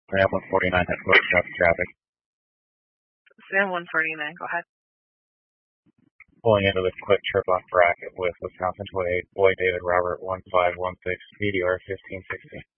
Ram 149 had close traffic. Sam 149, go ahead. Pulling into the quick trip off bracket with Wisconsin 28, Boy David Robert 1516, VDR 1560.